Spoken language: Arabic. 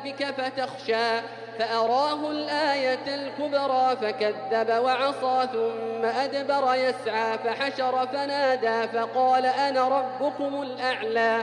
ربك فتخشى فأراه الآية الكبرى فكذب وعصى ثم أدبر يسعى فحشر فنادى فقال أنا ربكم الأعلى